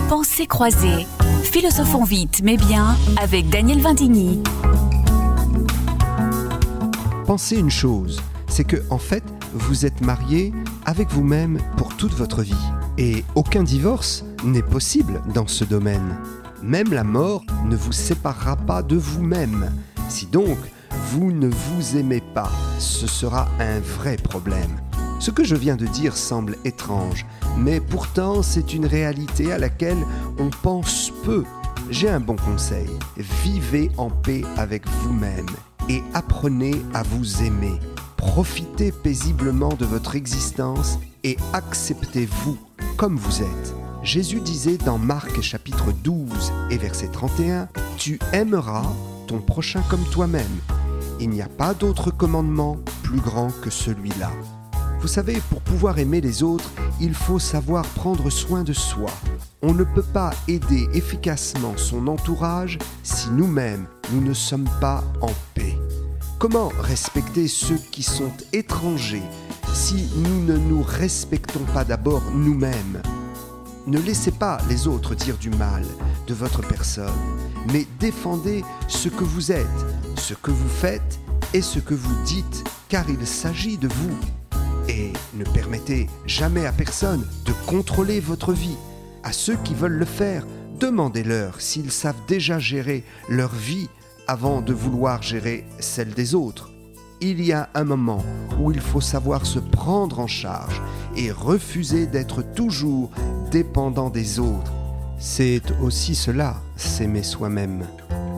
Pensées croisées. Philosophons vite mais bien avec Daniel Vindigny. Pensez une chose, c'est que en fait, vous êtes marié avec vous-même pour toute votre vie. Et aucun divorce n'est possible dans ce domaine. Même la mort ne vous séparera pas de vous-même. Si donc vous ne vous aimez pas, ce sera un vrai problème. Ce que je viens de dire semble étrange, mais pourtant c'est une réalité à laquelle on pense peu. J'ai un bon conseil, vivez en paix avec vous-même et apprenez à vous aimer. Profitez paisiblement de votre existence et acceptez-vous comme vous êtes. Jésus disait dans Marc chapitre 12 et verset 31, « Tu aimeras ton prochain comme toi-même. Il n'y a pas d'autre commandement plus grand que celui-là. » Vous savez, pour pouvoir aimer les autres, il faut savoir prendre soin de soi. On ne peut pas aider efficacement son entourage si nous-mêmes, nous ne sommes pas en paix. Comment respecter ceux qui sont étrangers si nous ne nous respectons pas d'abord nous-mêmes ? Ne laissez pas les autres dire du mal de votre personne, mais défendez ce que vous êtes, ce que vous faites et ce que vous dites, car il s'agit de vous. Et ne permettez jamais à personne de contrôler votre vie. À ceux qui veulent le faire, demandez-leur s'ils savent déjà gérer leur vie avant de vouloir gérer celle des autres. Il y a un moment où il faut savoir se prendre en charge et refuser d'être toujours dépendant des autres. C'est aussi cela, s'aimer soi-même.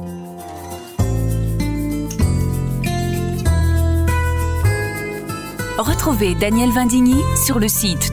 Retrouvez Daniel Vindigny sur le site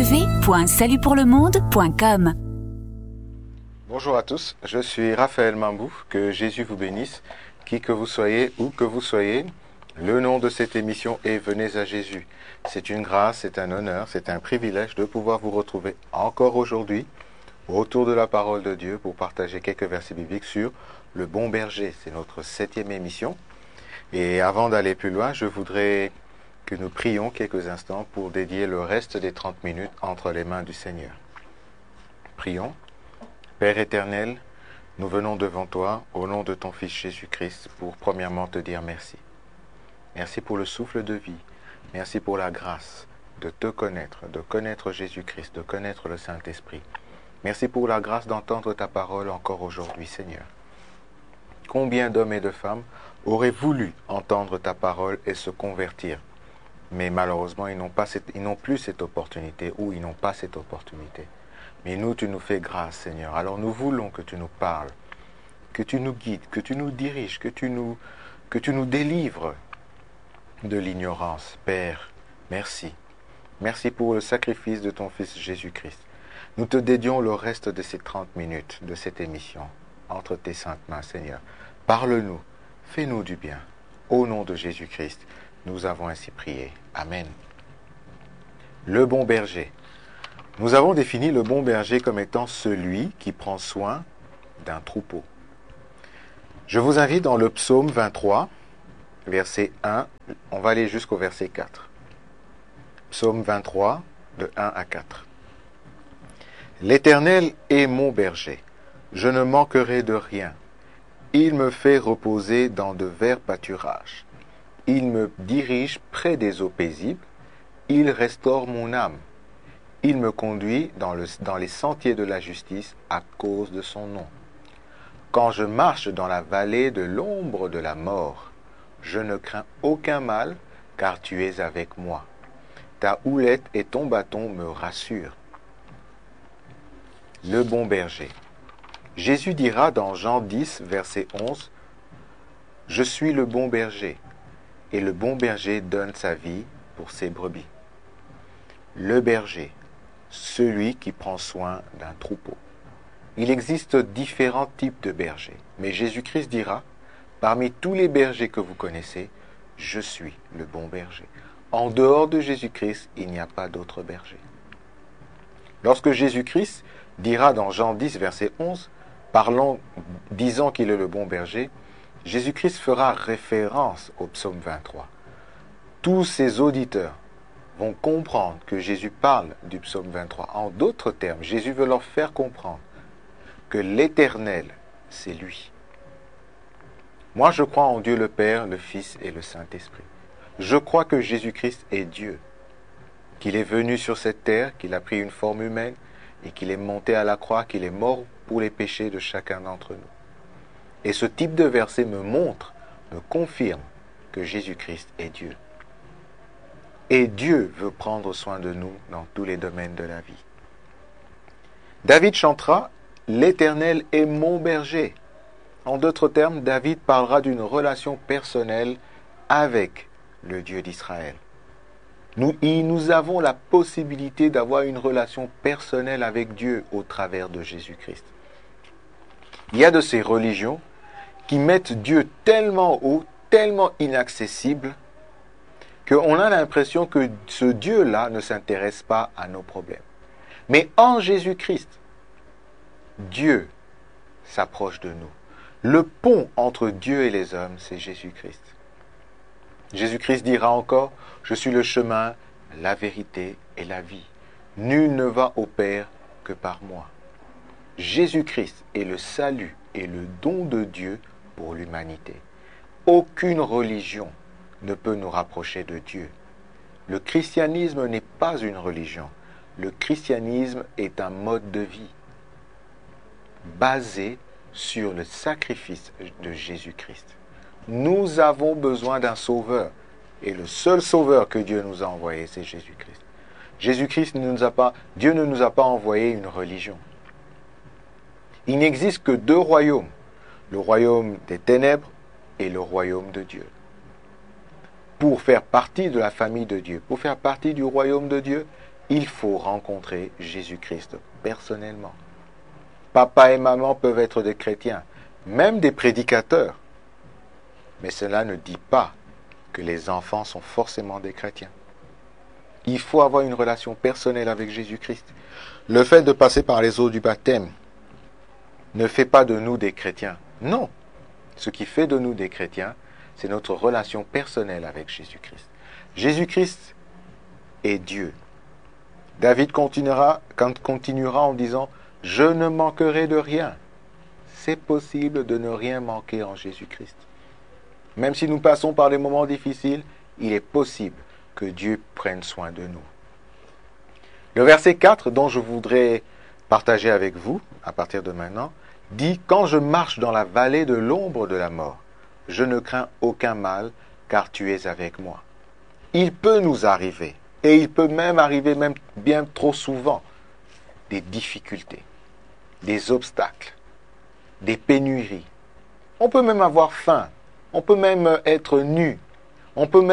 www.salutpourlemonde.com. Bonjour à tous, je suis Raphaël Mambou, que Jésus vous bénisse, qui que vous soyez, où que vous soyez. Le nom de cette émission est Venez à Jésus. C'est une grâce, c'est un honneur, c'est un privilège de pouvoir vous retrouver encore aujourd'hui autour de la parole de Dieu pour partager quelques versets bibliques sur le bon berger. C'est notre 7e émission. Et avant d'aller plus loin, je voudrais que nous prions quelques instants pour dédier le reste des 30 minutes entre les mains du Seigneur. Prions. Père éternel, nous venons devant toi au nom de ton Fils Jésus-Christ pour premièrement te dire merci. Merci pour le souffle de vie. Merci pour la grâce de te connaître, de connaître Jésus-Christ, de connaître le Saint-Esprit. Merci pour la grâce d'entendre ta parole encore aujourd'hui, Seigneur. Combien d'hommes et de femmes auraient voulu entendre ta parole et se convertir, mais malheureusement, ils n'ont plus cette opportunité ou ils n'ont pas cette opportunité. Mais nous, tu nous fais grâce, Seigneur. Alors nous voulons que tu nous parles, que tu nous guides, que tu nous diriges, que tu nous délivres de l'ignorance. Père, merci. Merci pour le sacrifice de ton Fils Jésus-Christ. Nous te dédions le reste de ces 30 minutes de cette émission entre tes saintes mains, Seigneur. Parle-nous, fais-nous du bien. Au nom de Jésus-Christ, nous avons ainsi prié. Amen. Le bon berger. Nous avons défini le bon berger comme étant celui qui prend soin d'un troupeau. Je vous invite dans le psaume 23, verset 1, on va aller jusqu'au verset 4. Psaume 23, de 1 à 4. L'Éternel est mon berger, je ne manquerai de rien. Il me fait reposer dans de verts pâturages. Il me dirige près des eaux paisibles. Il restaure mon âme. Il me conduit dans les sentiers de la justice à cause de son nom. Quand je marche dans la vallée de l'ombre de la mort, je ne crains aucun mal, car tu es avec moi. Ta houlette et ton bâton me rassurent. Le bon berger. Jésus dira dans Jean 10, verset 11, « Je suis le bon berger, et le bon berger donne sa vie pour ses brebis. » Le berger, celui qui prend soin d'un troupeau. Il existe différents types de bergers, mais Jésus-Christ dira, parmi tous les bergers que vous connaissez, je suis le bon berger. En dehors de Jésus-Christ, il n'y a pas d'autre berger. Lorsque Jésus-Christ dira dans Jean 10, verset 11, disant qu'il est le bon berger, Jésus-Christ fera référence au psaume 23. Tous ses auditeurs comprendre que Jésus parle du psaume 23. En d'autres termes, Jésus veut leur faire comprendre que l'Éternel, c'est lui. Moi, je crois en Dieu le Père, le Fils et le Saint-Esprit. Je crois que Jésus-Christ est Dieu, qu'il est venu sur cette terre, qu'il a pris une forme humaine et qu'il est monté à la croix, qu'il est mort pour les péchés de chacun d'entre nous. Et ce type de verset me montre, me confirme que Jésus-Christ est Dieu. Et Dieu veut prendre soin de nous dans tous les domaines de la vie. David chantera « L'Éternel est mon berger ». En d'autres termes, David parlera d'une relation personnelle avec le Dieu d'Israël. Nous avons la possibilité d'avoir une relation personnelle avec Dieu au travers de Jésus-Christ. Il y a de ces religions qui mettent Dieu tellement haut, tellement inaccessible, qu'on a l'impression que ce Dieu-là ne s'intéresse pas à nos problèmes. Mais en Jésus-Christ, Dieu s'approche de nous. Le pont entre Dieu et les hommes, c'est Jésus-Christ. Jésus-Christ dira encore, « Je suis le chemin, la vérité et la vie. Nul ne va au Père que par moi. » Jésus-Christ est le salut et le don de Dieu pour l'humanité. Aucune religion ne peut nous rapprocher de Dieu. Le christianisme n'est pas une religion. Le christianisme est un mode de vie basé sur le sacrifice de Jésus-Christ. Nous avons besoin d'un sauveur. Et le seul sauveur que Dieu nous a envoyé, c'est Jésus-Christ. Jésus-Christ Dieu ne nous a pas envoyé une religion. Il n'existe que deux royaumes. Le royaume des ténèbres et le royaume de Dieu. Pour faire partie de la famille de Dieu, pour faire partie du royaume de Dieu, il faut rencontrer Jésus-Christ personnellement. Papa et maman peuvent être des chrétiens, même des prédicateurs. Mais cela ne dit pas que les enfants sont forcément des chrétiens. Il faut avoir une relation personnelle avec Jésus-Christ. Le fait de passer par les eaux du baptême ne fait pas de nous des chrétiens. Non. Ce qui fait de nous des chrétiens, c'est notre relation personnelle avec Jésus-Christ. Jésus-Christ est Dieu. David continuera en disant « Je ne manquerai de rien ». C'est possible de ne rien manquer en Jésus-Christ. Même si nous passons par des moments difficiles, il est possible que Dieu prenne soin de nous. Le verset 4, dont je voudrais partager avec vous, à partir de maintenant, dit « Quand je marche dans la vallée de l'ombre de la mort, je ne crains aucun mal, car tu es avec moi. » Il peut nous arriver, et il peut même arriver même bien trop souvent, des difficultés, des obstacles, des pénuries. On peut même avoir faim. On peut même être nu. On peut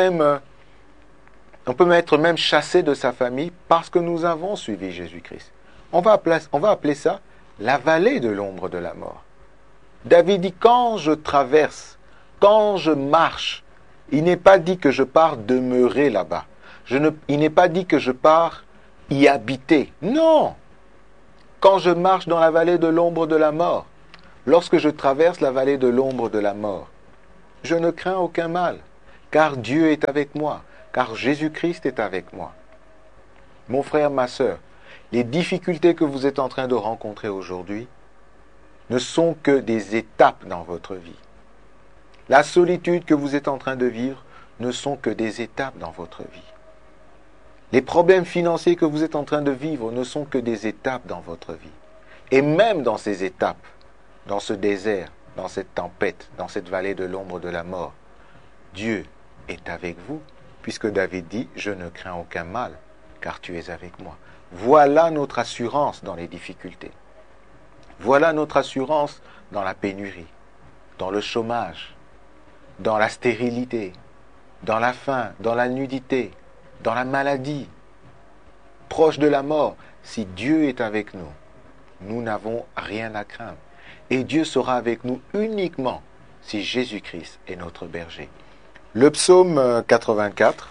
être même chassé de sa famille parce que nous avons suivi Jésus-Christ. On va appeler ça la vallée de l'ombre de la mort. David dit, quand je traverse, quand je marche, il n'est pas dit que je pars demeurer là-bas. Il n'est pas dit que je pars y habiter. Non! Quand je marche dans la vallée de l'ombre de la mort, lorsque je traverse la vallée de l'ombre de la mort, je ne crains aucun mal, car Dieu est avec moi, car Jésus-Christ est avec moi. Mon frère, ma sœur, les difficultés que vous êtes en train de rencontrer aujourd'hui ne sont que des étapes dans votre vie. La solitude que vous êtes en train de vivre ne sont que des étapes dans votre vie. Les problèmes financiers que vous êtes en train de vivre ne sont que des étapes dans votre vie. Et même dans ces étapes, dans ce désert, dans cette tempête, dans cette vallée de l'ombre de la mort, Dieu est avec vous, puisque David dit « Je ne crains aucun mal, car tu es avec moi ». Voilà notre assurance dans les difficultés. Voilà notre assurance dans la pénurie, dans le chômage, dans la stérilité, dans la faim, dans la nudité, dans la maladie, proche de la mort. Si Dieu est avec nous, nous n'avons rien à craindre. Et Dieu sera avec nous uniquement si Jésus-Christ est notre berger. Le psaume 84,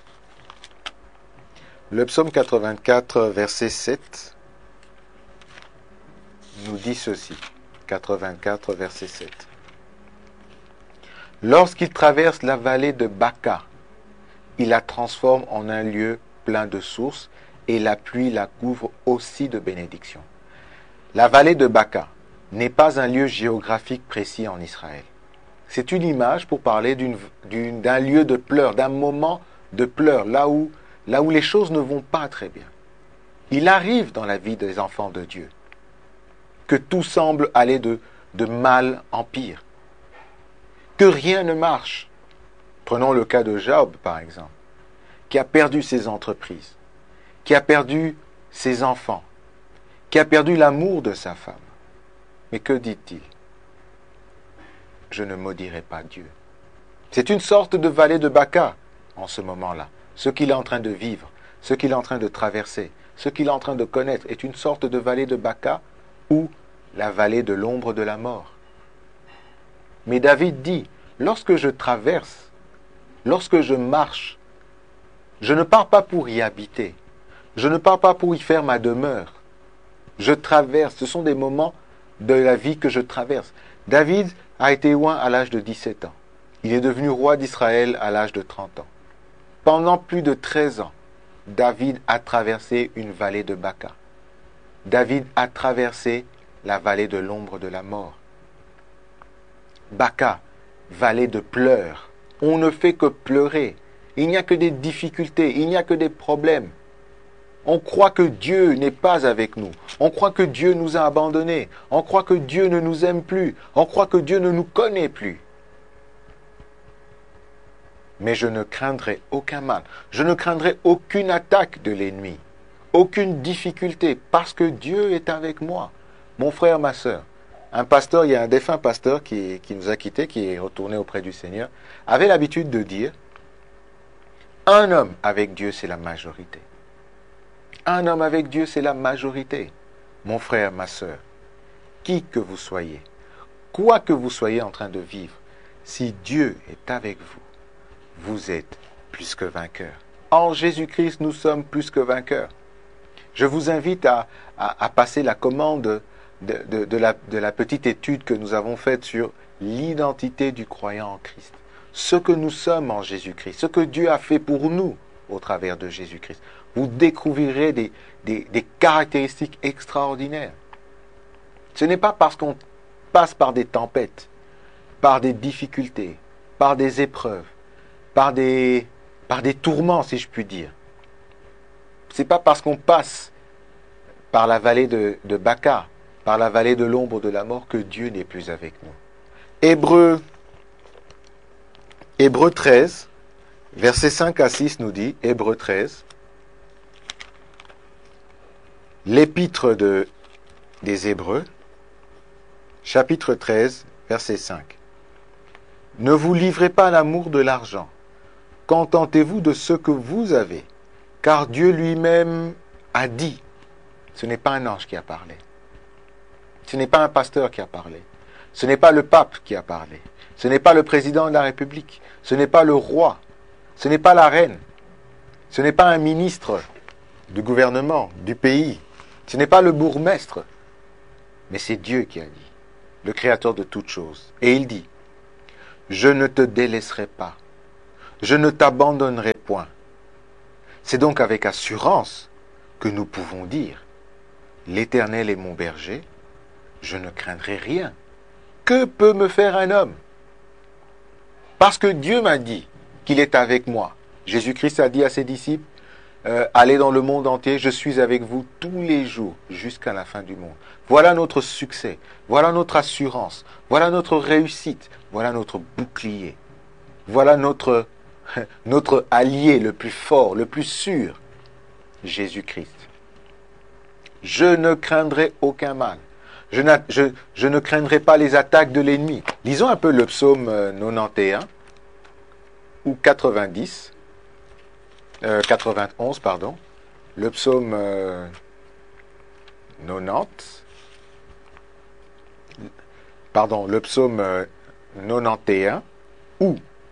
verset 7, nous dit ceci. 84, verset 7. Lorsqu'il traverse la vallée de Baca, il la transforme en un lieu plein de sources et la pluie la couvre aussi de bénédictions. La vallée de Baca, n'est pas un lieu géographique précis en Israël. C'est une image pour parler d'un lieu de pleurs, d'un moment de pleurs, là où les choses ne vont pas très bien. Il arrive dans la vie des enfants de Dieu que tout semble aller de mal en pire, que rien ne marche. Prenons le cas de Job, par exemple, qui a perdu ses entreprises, qui a perdu ses enfants, qui a perdu l'amour de sa femme. Mais que dit-il? Je ne maudirai pas Dieu. C'est une sorte de vallée de Baca en ce moment-là. Ce qu'il est en train de vivre, ce qu'il est en train de traverser, ce qu'il est en train de connaître est une sorte de vallée de Baca ou la vallée de l'ombre de la mort. Mais David dit, lorsque je traverse, lorsque je marche, je ne pars pas pour y habiter, je ne pars pas pour y faire ma demeure. Je traverse, ce sont des moments de la vie que je traverse. David a été oint à l'âge de 17 ans. Il est devenu roi d'Israël à l'âge de 30 ans. Pendant plus de 13 ans, David a traversé une vallée de Baca. David a traversé la vallée de l'ombre de la mort. Baca, vallée de pleurs. On ne fait que pleurer. Il n'y a que des difficultés, il n'y a que des problèmes. On croit que Dieu n'est pas avec nous. On croit que Dieu nous a abandonnés. On croit que Dieu ne nous aime plus. On croit que Dieu ne nous connaît plus. Mais je ne craindrai aucun mal. Je ne craindrai aucune attaque de l'ennemi. Aucune difficulté, parce que Dieu est avec moi. Mon frère, ma sœur, un pasteur, il y a un défunt pasteur qui nous a quittés, qui est retourné auprès du Seigneur, avait l'habitude de dire, un homme avec Dieu, c'est la majorité. Un homme avec Dieu, c'est la majorité. Mon frère, ma sœur, qui que vous soyez, quoi que vous soyez en train de vivre, si Dieu est avec vous, vous êtes plus que vainqueurs. En Jésus-Christ, nous sommes plus que vainqueurs. Je vous invite à passer la commande de la petite étude que nous avons faite sur l'identité du croyant en Christ. Ce que nous sommes en Jésus-Christ, ce que Dieu a fait pour nous au travers de Jésus-Christ. Vous découvrirez des caractéristiques extraordinaires. Ce n'est pas parce qu'on passe par des tempêtes, par des difficultés, par des épreuves, par des tourments, si je puis dire. Ce n'est pas parce qu'on passe par la vallée de Baca, par la vallée de l'ombre de la mort, que Dieu n'est plus avec nous. Hébreux 13, versets 5 à 6 nous dit, Hébreux 13, l'épître des Hébreux, chapitre 13, verset 5. Ne vous livrez pas à l'amour de l'argent, contentez-vous de ce que vous avez, car Dieu lui-même a dit. Ce n'est pas un ange qui a parlé. Ce n'est pas un pasteur qui a parlé. Ce n'est pas le pape qui a parlé. Ce n'est pas le président de la République. Ce n'est pas le roi. Ce n'est pas la reine. Ce n'est pas un ministre du gouvernement, du pays. Ce n'est pas le bourgmestre. Mais c'est Dieu qui a dit, le créateur de toutes choses. Et il dit, je ne te délaisserai pas. Je ne t'abandonnerai point. C'est donc avec assurance que nous pouvons dire, l'Éternel est mon berger, je ne craindrai rien. Que peut me faire un homme? Parce que Dieu m'a dit qu'il est avec moi. Jésus-Christ a dit à ses disciples, allez dans le monde entier, je suis avec vous tous les jours jusqu'à la fin du monde. Voilà notre succès, voilà notre assurance, voilà notre réussite, voilà notre bouclier, voilà notre allié le plus fort, le plus sûr, Jésus-Christ. Je ne craindrai aucun mal. Je ne craindrai pas les attaques de l'ennemi. Lisons un peu le psaume 91 ou 91, pardon. Le psaume 90. Pardon, le psaume 91 ou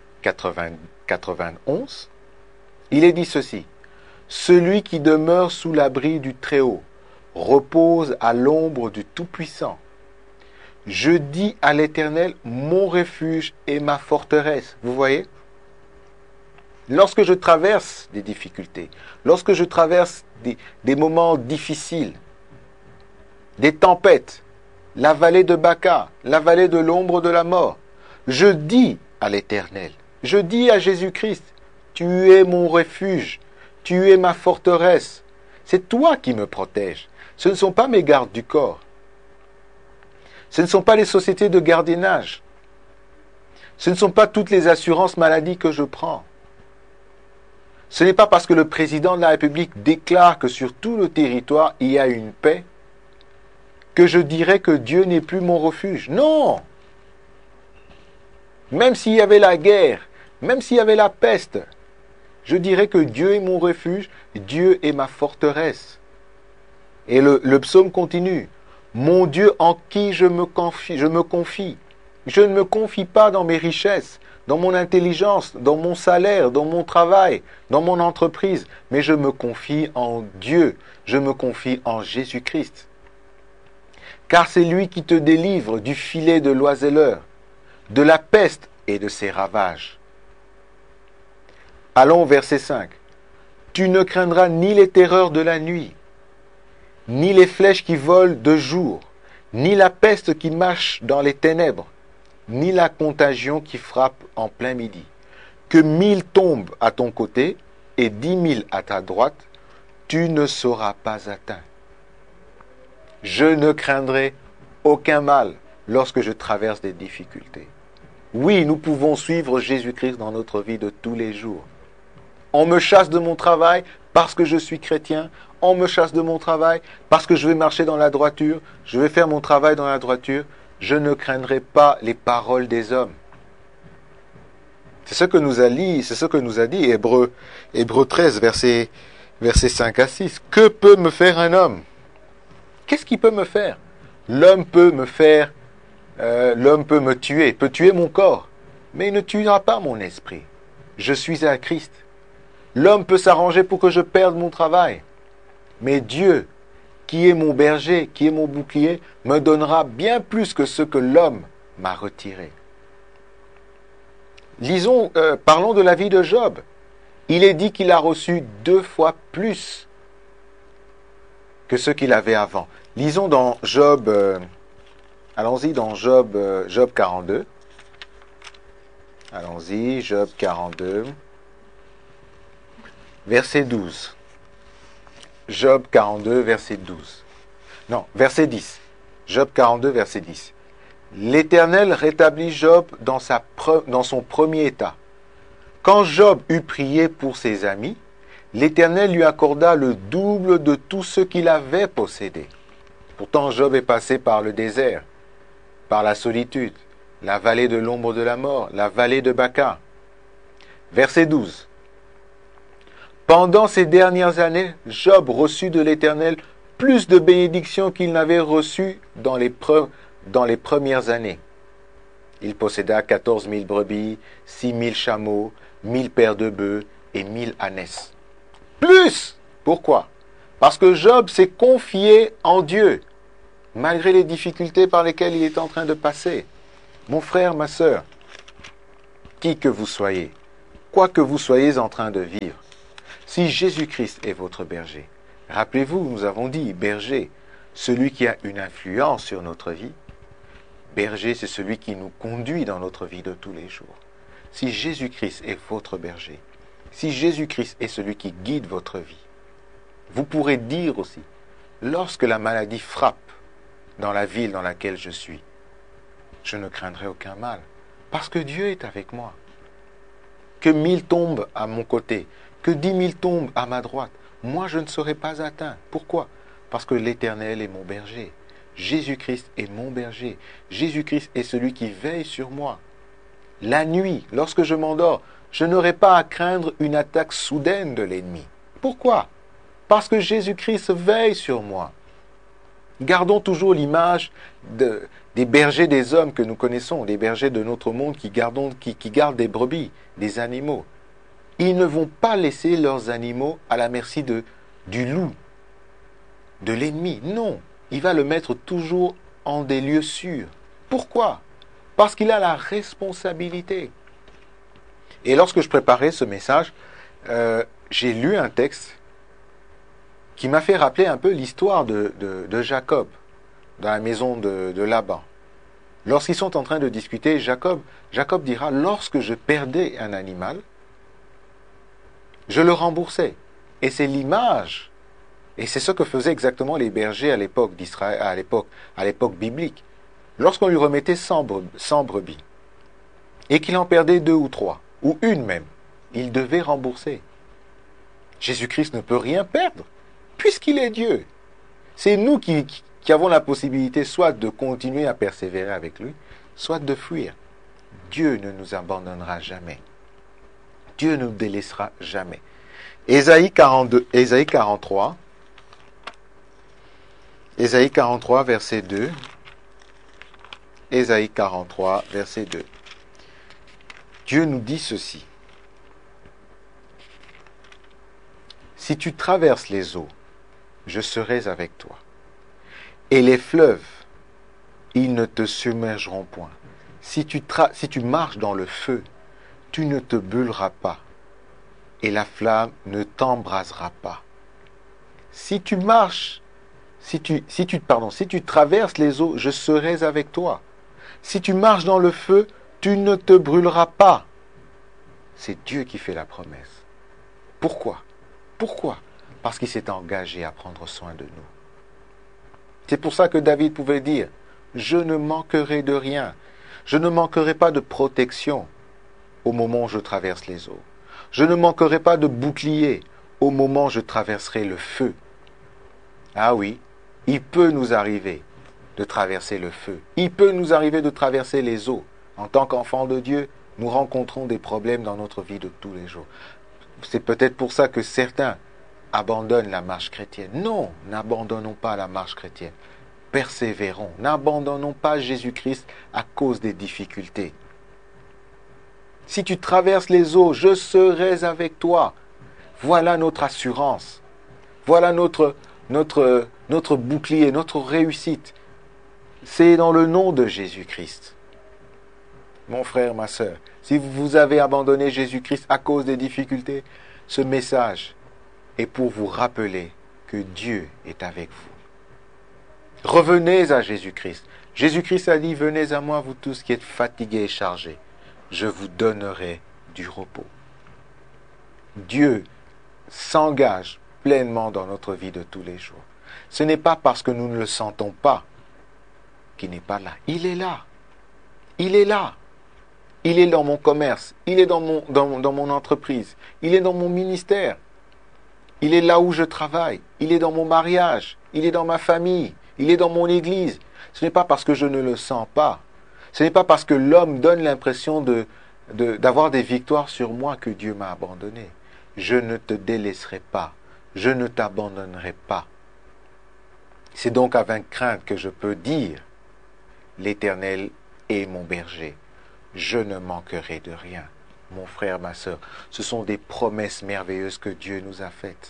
91. Il est dit ceci. Celui qui demeure sous l'abri du Très-Haut repose à l'ombre du Tout-Puissant. Je dis à l'Éternel, mon refuge et ma forteresse. Vous voyez? Lorsque je traverse des difficultés, lorsque je traverse des moments difficiles, des tempêtes, la vallée de Baca, la vallée de l'ombre de la mort. Je dis à l'Éternel, je dis à Jésus-Christ, tu es mon refuge, tu es ma forteresse. C'est toi qui me protèges. Ce ne sont pas mes gardes du corps. Ce ne sont pas les sociétés de gardiennage. Ce ne sont pas toutes les assurances maladie que je prends. Ce n'est pas parce que le président de la République déclare que sur tout le territoire il y a une paix que je dirais que Dieu n'est plus mon refuge. Non! Même s'il y avait la guerre, même s'il y avait la peste, je dirais que Dieu est mon refuge, Dieu est ma forteresse. Et le psaume continue. Mon Dieu en qui je me confie. Je ne me confie pas dans mes richesses, dans mon intelligence, dans mon salaire, dans mon travail, dans mon entreprise, mais je me confie en Dieu, je me confie en Jésus-Christ. Car c'est lui qui te délivre du filet de l'oiseleur, de la peste et de ses ravages. Allons au verset 5. Tu ne craindras ni les terreurs de la nuit, ni les flèches qui volent de jour, ni la peste qui marche dans les ténèbres, ni la contagion qui frappe en plein midi. Que 1000 tombent à ton côté et 10 000 à ta droite, tu ne seras pas atteint. Je ne craindrai aucun mal lorsque je traverse des difficultés. Oui, nous pouvons suivre Jésus-Christ dans notre vie de tous les jours. On me chasse de mon travail parce que je suis chrétien. On me chasse de mon travail parce que je vais marcher dans la droiture. Je vais faire mon travail dans la droiture. Je ne craindrai pas les paroles des hommes. C'est ce que nous a dit Hébreux 13, versets 5 à 6. Que peut me faire un homme? Qu'est-ce qu'il peut me faire? L'homme peut me tuer, peut tuer mon corps, mais il ne tuera pas mon esprit. Je suis à Christ. L'homme peut s'arranger pour que je perde mon travail, mais Dieu, qui est mon berger, qui est mon bouclier, me donnera bien plus que ce que l'homme m'a retiré. Parlons de la vie de Job. Il est dit qu'il a reçu 2 fois plus que ce qu'il avait avant. Lisons dans Job, allons-y dans Job 42. Allons-y, Job 42, verset 12. Job 42, verset 12. Non, verset 10. Job 42, verset 10. L'Éternel rétablit Job dans son premier état. Quand Job eut prié pour ses amis, l'Éternel lui accorda le double de tout ce qu'il avait possédé. Pourtant, Job est passé par le désert, par la solitude, la vallée de l'ombre de la mort, la vallée de Baca. Verset 12. Pendant ces dernières années, Job reçut de l'Éternel plus de bénédictions qu'il n'avait reçues dans les premières années. Il posséda 14 000 brebis, 6 000 chameaux, 1000 paires de bœufs et 1000 ânesses. Plus! Pourquoi? Parce que Job s'est confié en Dieu, malgré les difficultés par lesquelles il est en train de passer. Mon frère, ma sœur, qui que vous soyez, quoi que vous soyez en train de vivre, si Jésus-Christ est votre berger, rappelez-vous, nous avons dit, berger, celui qui a une influence sur notre vie. Berger, c'est celui qui nous conduit dans notre vie de tous les jours. Si Jésus-Christ est votre berger, si Jésus-Christ est celui qui guide votre vie, vous pourrez dire aussi, lorsque la maladie frappe dans la ville dans laquelle je suis, je ne craindrai aucun mal, parce que Dieu est avec moi. Que 1000 tombent à mon côté, que 10 000 tombent à ma droite, moi je ne serai pas atteint. Pourquoi? Parce que l'Éternel est mon berger. Jésus-Christ est mon berger. Jésus-Christ est celui qui veille sur moi. La nuit, lorsque je m'endors, je n'aurai pas à craindre une attaque soudaine de l'ennemi. Pourquoi? Parce que Jésus-Christ veille sur moi. Gardons toujours l'image des bergers des hommes que nous connaissons, des bergers de notre monde qui gardent des brebis, des animaux. Ils ne vont pas laisser leurs animaux à la merci du loup, de l'ennemi. Non, il va le mettre toujours en des lieux sûrs. Pourquoi? Parce qu'il a la responsabilité. Et lorsque je préparais ce message, j'ai lu un texte qui m'a fait rappeler un peu l'histoire de Jacob. dans la maison de Laban. Lorsqu'ils sont en train de discuter, Jacob dira, lorsque je perdais un animal, je le remboursais. Et c'est l'image, et c'est ce que faisaient exactement les bergers à l'époque d'Israël, à l'époque biblique. Lorsqu'on lui remettait 100 brebis, et qu'il en perdait 2 ou 3, ou une même, il devait rembourser. Jésus-Christ ne peut rien perdre, puisqu'il est Dieu. C'est nous qui avons la possibilité soit de continuer à persévérer avec lui, soit de fuir. Dieu ne nous abandonnera jamais. Dieu ne nous délaissera jamais. Ésaïe 43, verset 2. Ésaïe 43, verset 2. Dieu nous dit ceci. Si tu traverses les eaux, je serai avec toi. Et les fleuves, ils ne te submergeront point. Si tu marches dans le feu, tu ne te brûleras pas. Et la flamme ne t'embrasera pas. Si tu traverses les eaux, je serai avec toi. Si tu marches dans le feu, tu ne te brûleras pas. C'est Dieu qui fait la promesse. Pourquoi? Pourquoi? Parce qu'il s'est engagé à prendre soin de nous. C'est pour ça que David pouvait dire, je ne manquerai de rien. Je ne manquerai pas de protection au moment où je traverse les eaux. Je ne manquerai pas de bouclier au moment où je traverserai le feu. Ah oui, il peut nous arriver de traverser le feu. Il peut nous arriver de traverser les eaux. En tant qu'enfants de Dieu, nous rencontrons des problèmes dans notre vie de tous les jours. C'est peut-être pour ça que certains abandonnent la marche chrétienne. Non, n'abandonnons pas la marche chrétienne. Persévérons. N'abandonnons pas Jésus-Christ à cause des difficultés. Si tu traverses les eaux, je serai avec toi. Voilà notre assurance. Voilà notre bouclier, notre réussite. C'est dans le nom de Jésus-Christ. Mon frère, ma sœur, si vous avez abandonné Jésus-Christ à cause des difficultés, ce message est pour vous rappeler que Dieu est avec vous. Revenez à Jésus-Christ. Jésus-Christ a dit, venez à moi, vous tous qui êtes fatigués et chargés. Je vous donnerai du repos. Dieu s'engage pleinement dans notre vie de tous les jours. Ce n'est pas parce que nous ne le sentons pas qu'il n'est pas là. Il est là. Il est là. Il est dans mon commerce. Il est dans mon entreprise. Il est dans mon ministère. Il est là où je travaille. Il est dans mon mariage. Il est dans ma famille. Il est dans mon église. Ce n'est pas parce que je ne le sens pas. Ce n'est pas parce que l'homme donne l'impression d'avoir des victoires sur moi que Dieu m'a abandonné. Je ne te délaisserai pas. Je ne t'abandonnerai pas. C'est donc avec crainte que je peux dire, l'Éternel est mon berger. Je ne manquerai de rien. Mon frère, ma sœur, ce sont des promesses merveilleuses que Dieu nous a faites.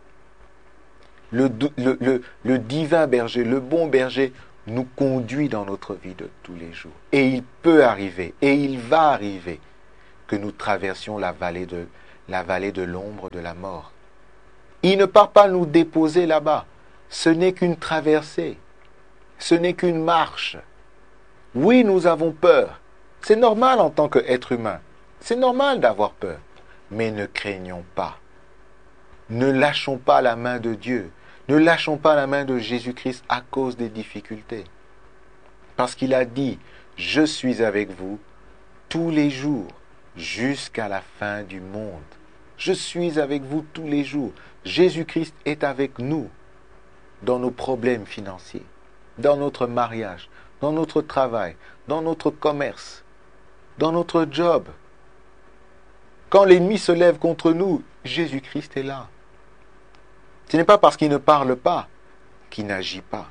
Le divin berger, le bon berger, nous conduit dans notre vie de tous les jours. Et il peut arriver, et il va arriver, que nous traversions la vallée de l'ombre de la mort. Il ne part pas nous déposer là-bas. Ce n'est qu'une traversée. Ce n'est qu'une marche. Oui, nous avons peur. C'est normal en tant qu'être humain. C'est normal d'avoir peur. Mais ne craignons pas. Ne lâchons pas la main de Dieu. Ne lâchons pas la main de Jésus-Christ à cause des difficultés. Parce qu'il a dit, je suis avec vous tous les jours jusqu'à la fin du monde. Je suis avec vous tous les jours. Jésus-Christ est avec nous dans nos problèmes financiers, dans notre mariage, dans notre travail, dans notre commerce, dans notre job. Quand l'ennemi se lève contre nous, Jésus-Christ est là. Ce n'est pas parce qu'il ne parle pas qu'il n'agit pas.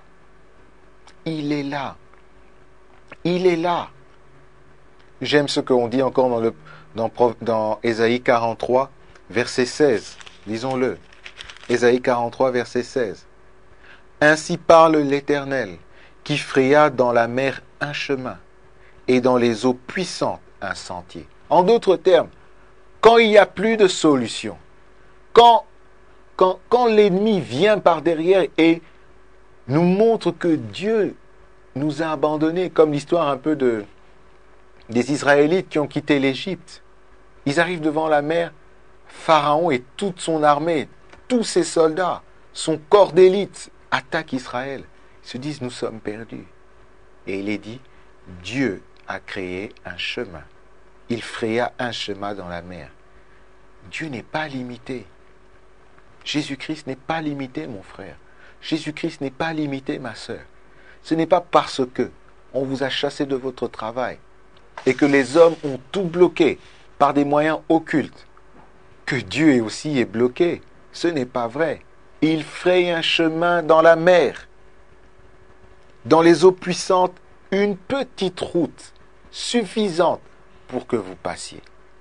Il est là. Il est là. J'aime ce qu'on dit encore dans Ésaïe 43, verset 16. Lisons-le. Ésaïe 43, verset 16. Ainsi parle l'Éternel, qui fraya dans la mer un chemin, et dans les eaux puissantes un sentier. En d'autres termes, quand il n'y a plus de solution, quand l'ennemi vient par derrière et nous montre que Dieu nous a abandonnés, comme l'histoire un peu des Israélites qui ont quitté l'Égypte. Ils arrivent devant la mer, Pharaon et toute son armée, tous ses soldats, son corps d'élite, attaquent Israël. Ils se disent, nous sommes perdus. Et il est dit, Dieu a créé un chemin. Il fraya un chemin dans la mer. Dieu n'est pas limité. Jésus-Christ n'est pas limité, mon frère. Jésus-Christ n'est pas limité, ma sœur. Ce n'est pas parce que on vous a chassé de votre travail et que les hommes ont tout bloqué par des moyens occultes que Dieu aussi est bloqué. Ce n'est pas vrai. Il fraye un chemin dans la mer. Dans les eaux puissantes, une petite route suffisante pour que vous passiez.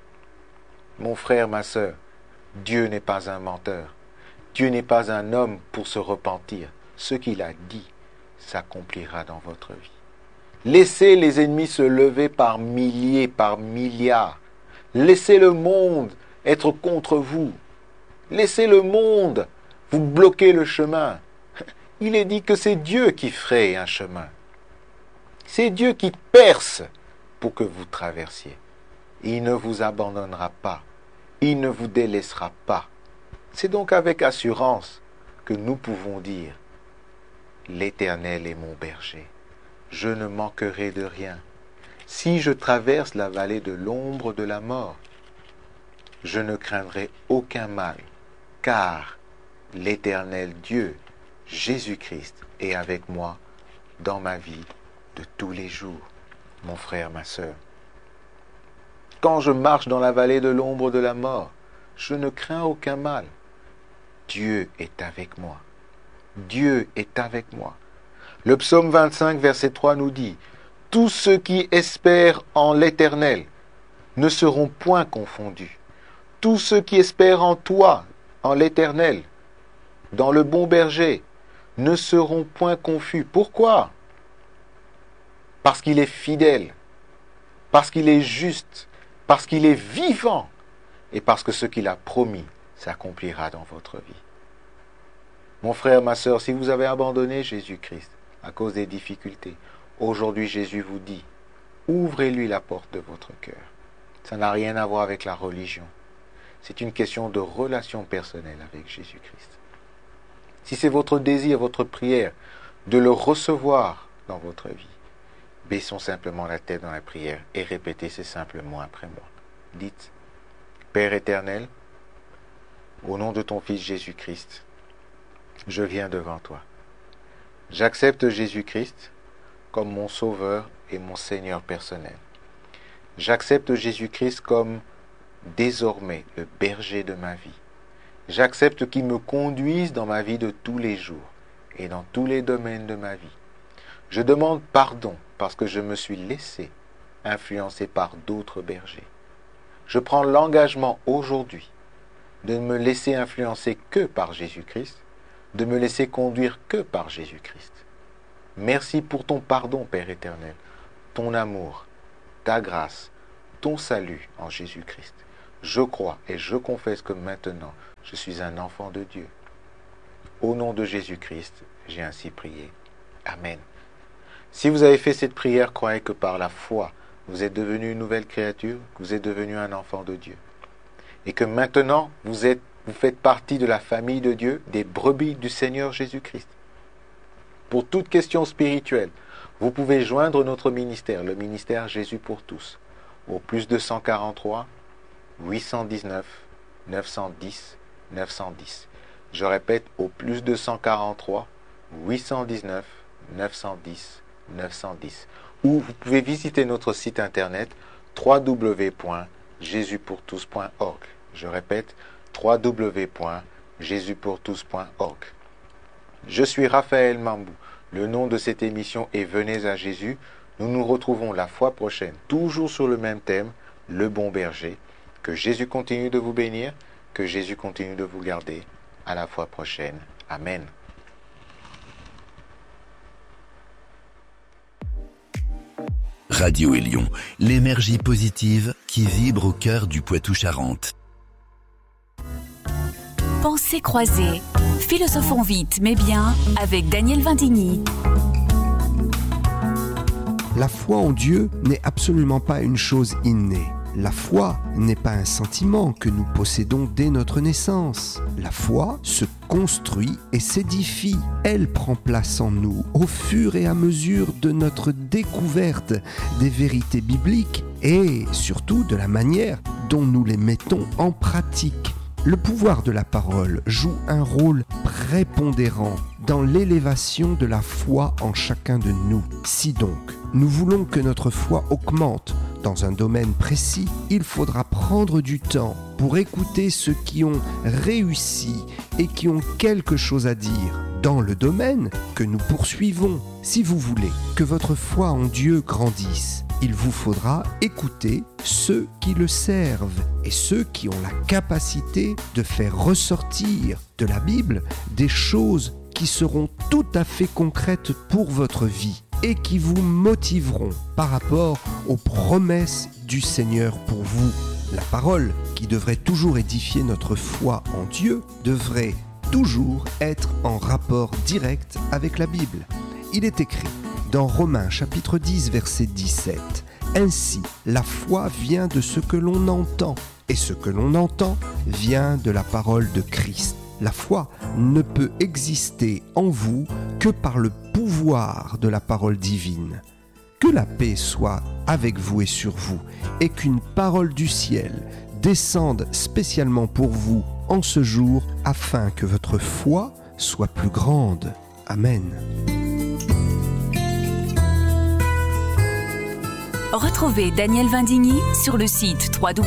Mon frère, ma sœur, Dieu n'est pas un menteur. Dieu n'est pas un homme pour se repentir. Ce qu'il a dit s'accomplira dans votre vie. Laissez les ennemis se lever par milliers, par milliards. Laissez le monde être contre vous. Laissez le monde vous bloquer le chemin. Il est dit que c'est Dieu qui fraye un chemin. C'est Dieu qui perce pour que vous traversiez. Il ne vous abandonnera pas. Il ne vous délaissera pas. C'est donc avec assurance que nous pouvons dire « L'Éternel est mon berger. Je ne manquerai de rien. Si je traverse la vallée de l'ombre de la mort, je ne craindrai aucun mal, car l'Éternel Dieu, Jésus-Christ, est avec moi dans ma vie de tous les jours. » Mon frère, ma sœur, quand je marche dans la vallée de l'ombre de la mort, je ne crains aucun mal. Dieu est avec moi. Dieu est avec moi. Le psaume 25, verset 3 nous dit « Tous ceux qui espèrent en l'Éternel ne seront point confondus. Tous ceux qui espèrent en toi, en l'Éternel, dans le bon berger, ne seront point confus. » Pourquoi ? Parce qu'il est fidèle, parce qu'il est juste, parce qu'il est vivant et parce que ce qu'il a promis s'accomplira dans votre vie. Mon frère, ma sœur, si vous avez abandonné Jésus-Christ à cause des difficultés, aujourd'hui Jésus vous dit, ouvrez-lui la porte de votre cœur. Ça n'a rien à voir avec la religion. C'est une question de relation personnelle avec Jésus-Christ. Si c'est votre désir, votre prière, de le recevoir dans votre vie, baissons simplement la tête dans la prière et répétez ces simples mots après moi. Dites, Père éternel, au nom de ton Fils Jésus-Christ, je viens devant toi. J'accepte Jésus-Christ comme mon Sauveur et mon Seigneur personnel. J'accepte Jésus-Christ comme désormais le berger de ma vie. J'accepte qu'il me conduise dans ma vie de tous les jours et dans tous les domaines de ma vie. Je demande pardon parce que je me suis laissé influencer par d'autres bergers. Je prends l'engagement aujourd'hui de ne me laisser influencer que par Jésus-Christ, de me laisser conduire que par Jésus-Christ. Merci pour ton pardon, Père éternel, ton amour, ta grâce, ton salut en Jésus-Christ. Je crois et je confesse que maintenant, je suis un enfant de Dieu. Au nom de Jésus-Christ, j'ai ainsi prié. Amen. Si vous avez fait cette prière, croyez que par la foi, vous êtes devenu une nouvelle créature, que vous êtes devenu un enfant de Dieu. Et que maintenant, vous faites partie de la famille de Dieu, des brebis du Seigneur Jésus-Christ. Pour toute question spirituelle, vous pouvez joindre notre ministère, le ministère Jésus pour tous, au plus 243 819 910 910. Je répète, au plus 243 819 910 910. Ou vous pouvez visiter notre site internet www.jesuspourtous.org. Je répète, www.jesuspourtous.org. Je suis Raphaël Mambou. Le nom de cette émission est Venez à Jésus. Nous nous retrouvons la fois prochaine, toujours sur le même thème, le bon berger. Que Jésus continue de vous bénir, que Jésus continue de vous garder. À la fois prochaine. Amen. Radio Élion, l'énergie positive qui vibre au cœur du Poitou-Charentes. Pensées croisées. Philosophons vite mais bien avec Daniel Vindigny. La foi en Dieu n'est absolument pas une chose innée. La foi n'est pas un sentiment que nous possédons dès notre naissance. La foi se construit et s'édifie. Elle prend place en nous au fur et à mesure de notre découverte des vérités bibliques et surtout de la manière dont nous les mettons en pratique. Le pouvoir de la parole joue un rôle prépondérant dans l'élévation de la foi en chacun de nous. Si donc nous voulons que notre foi augmente dans un domaine précis, il faudra prendre du temps pour écouter ceux qui ont réussi et qui ont quelque chose à dire dans le domaine que nous poursuivons. Si vous voulez que votre foi en Dieu grandisse, il vous faudra écouter ceux qui le servent et ceux qui ont la capacité de faire ressortir de la Bible des choses qui seront tout à fait concrètes pour votre vie et qui vous motiveront par rapport aux promesses du Seigneur pour vous. La parole, qui devrait toujours édifier notre foi en Dieu, devrait toujours être en rapport direct avec la Bible. Il est écrit dans Romains chapitre 10 verset 17, « Ainsi, la foi vient de ce que l'on entend, et ce que l'on entend vient de la parole de Christ. » La foi ne peut exister en vous que par le pouvoir de la parole divine. Que la paix soit avec vous et sur vous, et qu'une parole du ciel descende spécialement pour vous en ce jour, afin que votre foi soit plus grande. Amen. Retrouvez Daniel Vindigny sur le site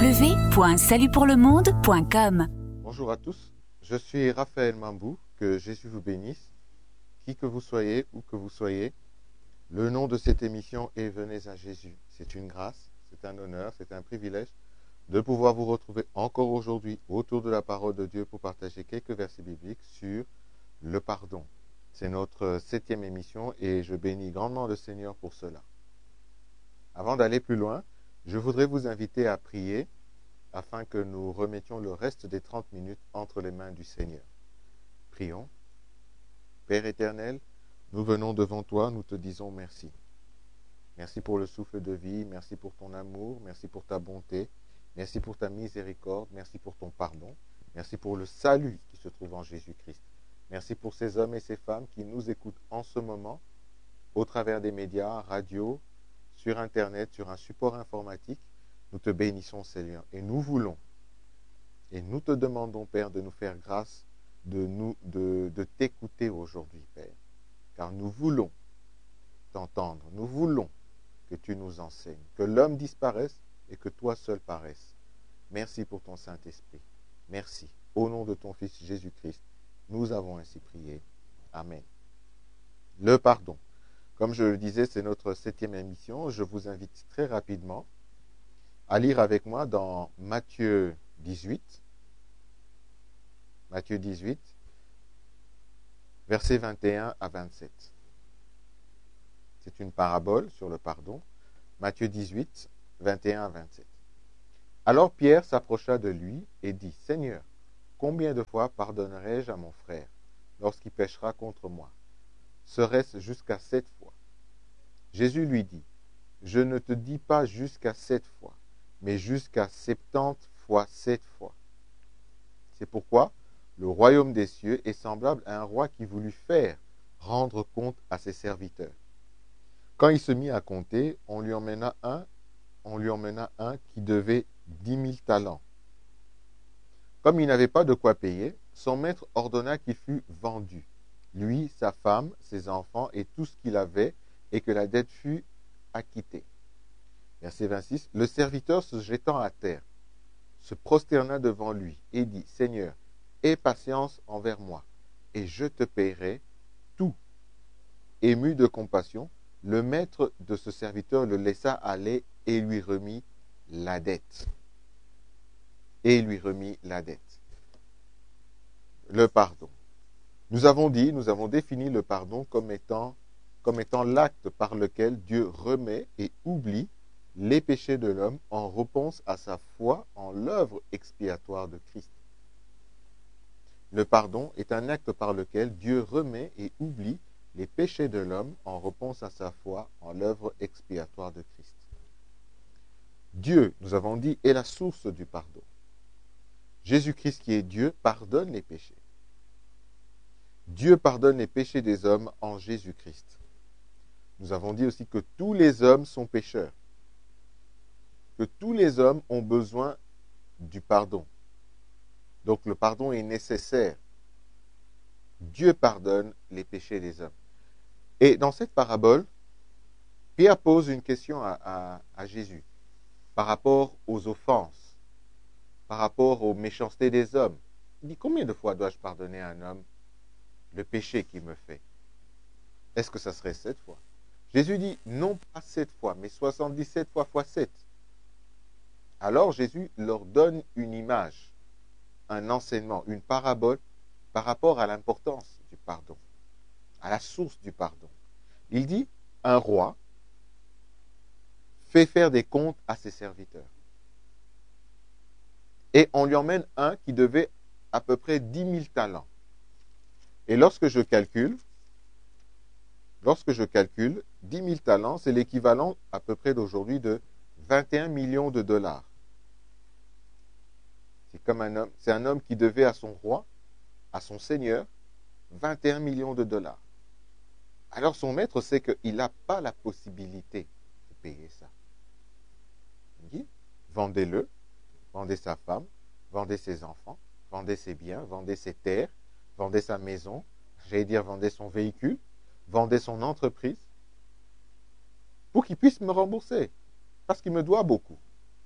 www.salutpourlemonde.com. Bonjour à tous, je suis Raphaël Mambou, que Jésus vous bénisse, qui que vous soyez, où que vous soyez. Le nom de cette émission est Venez à Jésus. C'est une grâce, c'est un honneur, c'est un privilège de pouvoir vous retrouver encore aujourd'hui autour de la parole de Dieu pour partager quelques versets bibliques sur le pardon. C'est notre 7e émission et je bénis grandement le Seigneur pour cela. Avant d'aller plus loin, je voudrais vous inviter à prier afin que nous remettions le reste des 30 minutes entre les mains du Seigneur. Prions. Père éternel, nous venons devant toi, nous te disons merci. Merci pour le souffle de vie, merci pour ton amour, merci pour ta bonté, merci pour ta miséricorde, merci pour ton pardon, merci pour le salut qui se trouve en Jésus-Christ. Merci pour ces hommes et ces femmes qui nous écoutent en ce moment, au travers des médias, radio, sur Internet, sur un support informatique. Nous te bénissons, Seigneur, et nous voulons, et nous te demandons, Père, de nous faire grâce, de t'écouter aujourd'hui, Père, car nous voulons t'entendre, nous voulons que tu nous enseignes, que l'homme disparaisse et que toi seul paraisses. Merci pour ton Saint-Esprit. Merci. Au nom de ton Fils Jésus-Christ, nous avons ainsi prié. Amen. Le pardon. Comme je le disais, c'est notre 7e émission. Je vous invite très rapidement à lire avec moi dans Matthieu 18. Matthieu 18, versets 21 à 27. C'est une parabole sur le pardon. Matthieu 18, 21 à 27. Alors Pierre s'approcha de lui et dit, « Seigneur, combien de fois pardonnerai-je à mon frère lorsqu'il péchera contre moi? Serait-ce jusqu'à 7 fois? » Jésus lui dit, « Je ne te dis pas jusqu'à 7 fois, mais jusqu'à 70 fois 7 fois. » C'est pourquoi le royaume des cieux est semblable à un roi qui voulut faire rendre compte à ses serviteurs. Quand il se mit à compter, on lui emmena un qui devait 10 000 talents. Comme il n'avait pas de quoi payer, son maître ordonna qu'il fût vendu, lui, sa femme, ses enfants et tout ce qu'il avait, et que la dette fût acquittée. Verset 26. Le serviteur, se jetant à terre, se prosterna devant lui et dit, « Seigneur, aie patience envers moi, et je te paierai tout. » Ému de compassion, le maître de ce serviteur le laissa aller et lui remit la dette. Le pardon. Nous avons défini le pardon comme étant l'acte par lequel Dieu remet et oublie les péchés de l'homme en réponse à sa foi en l'œuvre expiatoire de Christ. Le pardon est un acte par lequel Dieu remet et oublie les péchés de l'homme en réponse à sa foi en l'œuvre expiatoire de Christ. Dieu, nous avons dit, est la source du pardon. Jésus-Christ qui est Dieu pardonne les péchés. Dieu pardonne les péchés des hommes en Jésus-Christ. Nous avons dit aussi que tous les hommes sont pécheurs. Que tous les hommes ont besoin du pardon. Donc le pardon est nécessaire. Dieu pardonne les péchés des hommes. Et dans cette parabole, Pierre pose une question à Jésus par rapport aux offenses, par rapport aux méchancetés des hommes. Il dit, combien de fois dois-je pardonner à un homme le péché qu'il me fait? Est-ce que ça serait 7 fois? Jésus dit, non pas 7 fois, mais 77 fois x 7. Alors Jésus leur donne une image, un enseignement, une parabole par rapport à l'importance du pardon, à la source du pardon. Il dit, un roi fait faire des comptes à ses serviteurs. Et on lui emmène un qui devait à peu près 10 000 talents. Et lorsque je calcule, 10 000 talents, c'est l'équivalent à peu près d'aujourd'hui de 21 millions de dollars. C'est un homme qui devait à son roi, à son seigneur, 21 millions de dollars. Alors son maître sait qu'il n'a pas la possibilité de payer ça. Il dit, vendez-le, vendez sa femme, vendez ses enfants, vendez ses biens, vendez ses terres, vendez sa maison, vendez son véhicule, vendez son entreprise, pour qu'il puisse me rembourser, parce qu'il me doit beaucoup.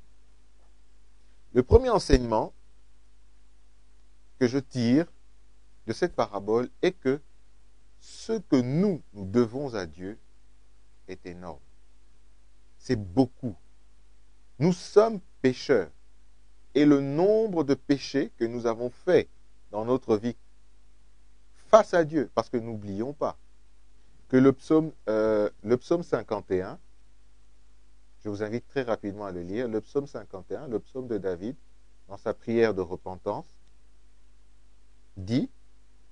Le premier enseignement que je tire de cette parabole est que ce que nous devons à Dieu est énorme. C'est beaucoup. Nous sommes pécheurs. Et le nombre de péchés que nous avons faits dans notre vie face à Dieu, parce que n'oublions pas que le psaume 51, je vous invite très rapidement à le lire, le psaume 51, le psaume de David, dans sa prière de repentance, dit,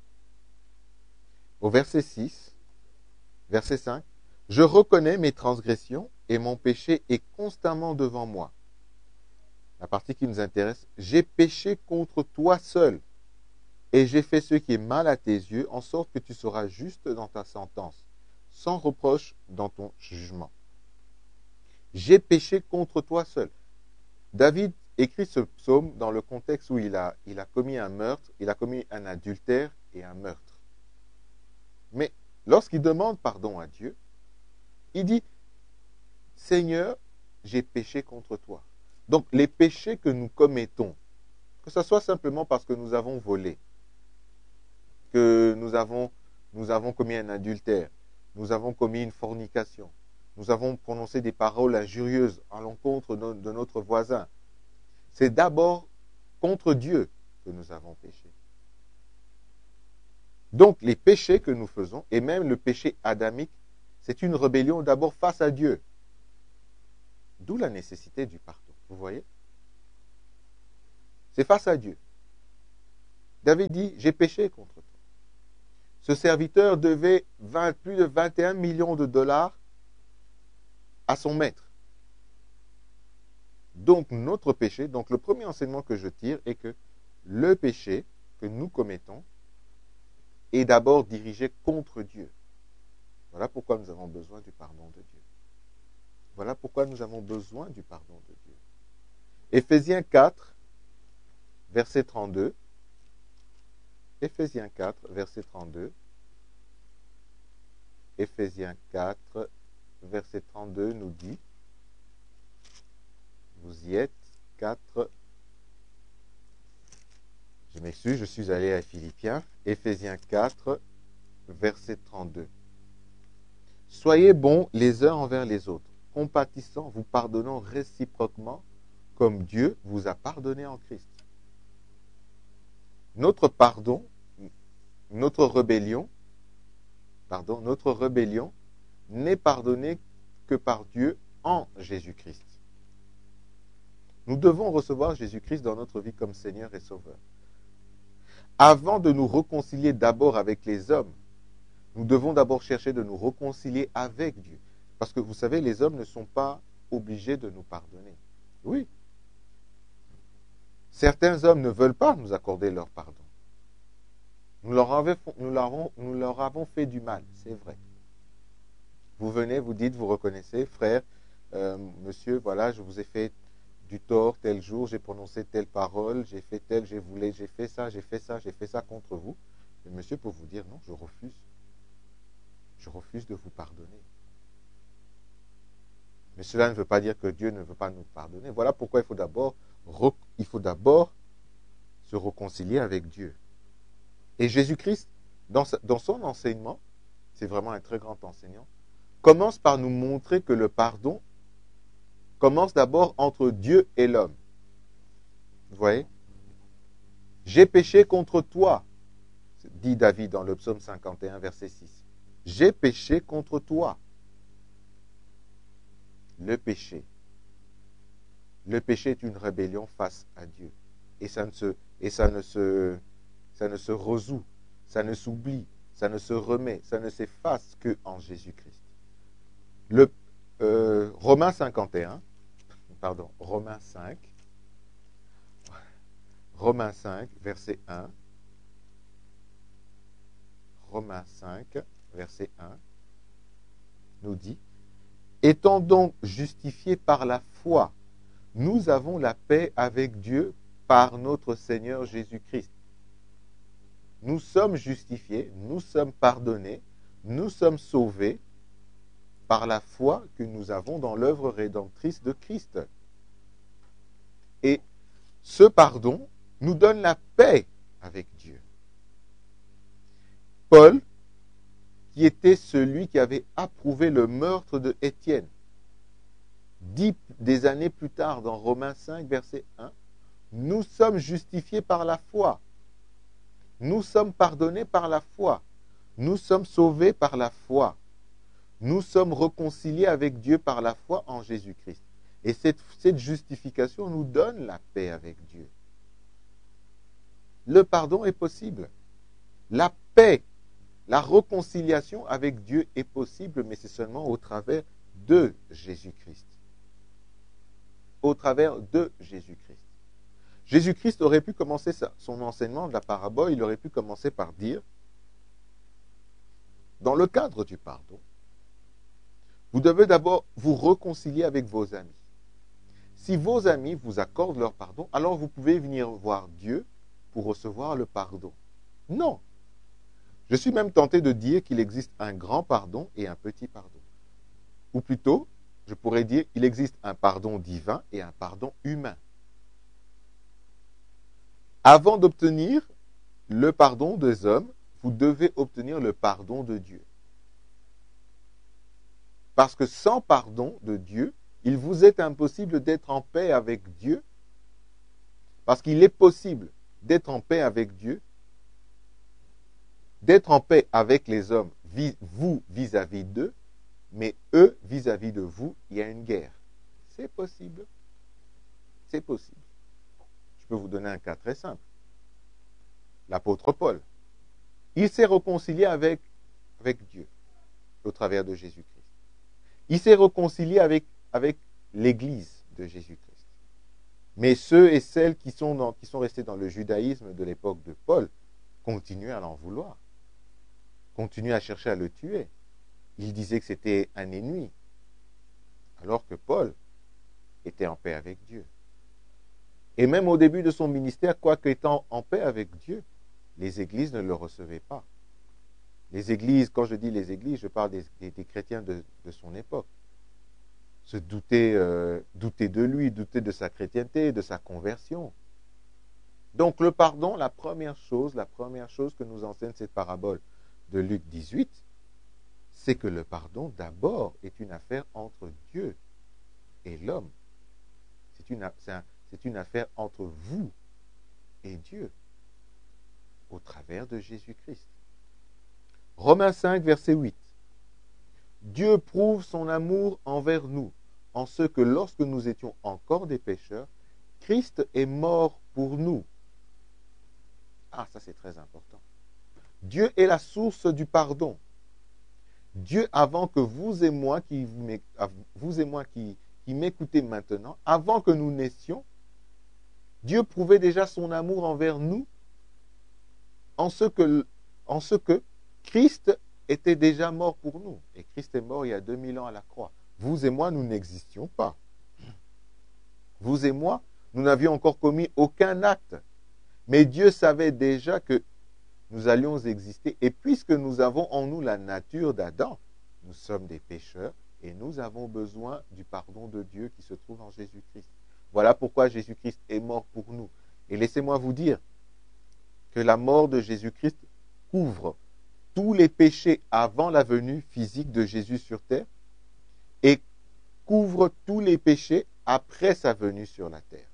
au verset 6, verset 5, « Je reconnais mes transgressions et mon péché est constamment devant moi. » La partie qui nous intéresse, « J'ai péché contre toi seul et j'ai fait ce qui est mal à tes yeux, en sorte que tu seras juste dans ta sentence, sans reproche dans ton jugement. » J'ai péché contre toi seul. David écrit ce psaume dans le contexte où il a commis un meurtre, il a commis un adultère et un meurtre. Mais lorsqu'il demande pardon à Dieu, il dit, « Seigneur, j'ai péché contre toi. » Donc les péchés que nous commettons, que ce soit simplement parce que nous avons volé, que nous avons commis un adultère, nous avons commis une fornication, nous avons prononcé des paroles injurieuses à l'encontre de notre voisin, c'est d'abord contre Dieu que nous avons péché. Donc les péchés que nous faisons, et même le péché adamique, c'est une rébellion d'abord face à Dieu. D'où la nécessité du pardon. Vous voyez? C'est face à Dieu. David dit, j'ai péché contre toi. Ce serviteur devait plus de 21 millions de dollars à son maître. Donc notre péché, donc le premier enseignement que je tire est que le péché que nous commettons est d'abord dirigé contre Dieu. Voilà pourquoi nous avons besoin du pardon de Dieu. Voilà pourquoi nous avons besoin du pardon de Dieu. Éphésiens 4, verset 32. Éphésiens 4, verset 32. Éphésiens 4, verset 32 nous dit, vous y êtes, 4, je m'excuse, je suis allé à Philippiens, Éphésiens 4, verset 32. Soyez bons les uns envers les autres, compatissants, vous pardonnant réciproquement, comme Dieu vous a pardonné en Christ. Notre pardon, notre rébellion n'est pardonnée que par Dieu en Jésus-Christ. Nous devons recevoir Jésus-Christ dans notre vie comme Seigneur et Sauveur. Avant de nous réconcilier d'abord avec les hommes, Nous devons d'abord chercher de nous réconcilier avec Dieu. Parce que vous savez, les hommes ne sont pas obligés de nous pardonner. Oui. Certains hommes ne veulent pas nous accorder leur pardon. Nous leur avons fait du mal, c'est vrai. Vous venez, vous dites, vous reconnaissez, frère, monsieur, voilà, je vous ai fait du tort tel jour, j'ai prononcé telle parole, j'ai fait tel, j'ai fait ça contre vous. Le monsieur peut vous dire, non, je refuse. Je refuse de vous pardonner. Mais cela ne veut pas dire que Dieu ne veut pas nous pardonner. Voilà pourquoi il faut d'abord se réconcilier avec Dieu. Et Jésus-Christ, dans son enseignement, c'est vraiment un très grand enseignant, commence par nous montrer que le pardon commence d'abord entre Dieu et l'homme. Vous voyez? J'ai péché contre toi, dit David dans le psaume 51, verset 6. J'ai péché contre toi. Le péché est une rébellion face à Dieu. Et ça ne se résout, ça ne s'oublie, ça ne se remet, ça ne s'efface qu'en Jésus-Christ. Romains 5, verset 1. Romains 5, verset 1, nous dit, étant donc justifiés par la foi, nous avons la paix avec Dieu par notre Seigneur Jésus-Christ. Nous sommes justifiés, nous sommes pardonnés, nous sommes sauvés par la foi que nous avons dans l'œuvre rédemptrice de Christ. Et ce pardon nous donne la paix avec Dieu. Paul, qui était celui qui avait approuvé le meurtre de Étienne, dit des années plus tard dans Romains 5, verset 1, nous sommes justifiés par la foi. Nous sommes pardonnés par la foi. Nous sommes sauvés par la foi. Nous sommes réconciliés avec Dieu par la foi en Jésus-Christ. Et cette justification nous donne la paix avec Dieu. Le pardon est possible. La paix, la réconciliation avec Dieu est possible, mais c'est seulement au travers de Jésus-Christ. Au travers de Jésus-Christ. Jésus-Christ aurait pu commencer son enseignement de la parabole, il aurait pu commencer par dire, dans le cadre du pardon, vous devez d'abord vous réconcilier avec vos amis. Si vos amis vous accordent leur pardon, alors vous pouvez venir voir Dieu pour recevoir le pardon. Non. Je suis même tenté de dire qu'il existe un grand pardon et un petit pardon. Ou plutôt, je pourrais dire qu'il existe un pardon divin et un pardon humain. Avant d'obtenir le pardon des hommes, vous devez obtenir le pardon de Dieu. Parce que sans pardon de Dieu, il vous est impossible d'être en paix avec Dieu. Parce qu'il est possible d'être en paix avec Dieu, d'être en paix avec les hommes, vous vis-à-vis d'eux, mais eux vis-à-vis de vous, il y a une guerre. C'est possible. C'est possible. Je peux vous donner un cas très simple. L'apôtre Paul, il s'est réconcilié avec Dieu au travers de Jésus-Christ. Il s'est réconcilié avec l'Église de Jésus-Christ. Mais ceux et celles qui sont restés dans le judaïsme de l'époque de Paul continuaient à l'en vouloir, continuaient à chercher à le tuer. Ils disaient que c'était un ennemi, alors que Paul était en paix avec Dieu. Et même au début de son ministère, quoique étant en paix avec Dieu, les églises ne le recevaient pas. Les églises, quand je dis les églises, je parle des chrétiens de son époque. Se douter de lui, douter de sa chrétienté, de sa conversion. Donc le pardon, la première chose que nous enseigne cette parabole de Luc 18, c'est que le pardon, d'abord, est une affaire entre Dieu et l'homme. C'est une affaire entre vous et Dieu, au travers de Jésus-Christ. Romains 5, verset 8. Dieu prouve son amour envers nous, en ce que lorsque nous étions encore des pécheurs, Christ est mort pour nous. Ah, ça c'est très important. Dieu est la source du pardon. Dieu, avant que vous et moi qui m'écoutez maintenant, avant que nous naissions, Dieu prouvait déjà son amour envers nous en ce que Christ était déjà mort pour nous. Et Christ est mort il y a 2000 ans à la croix. Vous et moi, nous n'existions pas. Vous et moi, nous n'avions encore commis aucun acte. Mais Dieu savait déjà que nous allions exister. Et puisque nous avons en nous la nature d'Adam, nous sommes des pécheurs et nous avons besoin du pardon de Dieu qui se trouve en Jésus-Christ. Voilà pourquoi Jésus-Christ est mort pour nous. Et laissez-moi vous dire que la mort de Jésus-Christ couvre tous les péchés avant la venue physique de Jésus sur terre et couvre tous les péchés après sa venue sur la terre.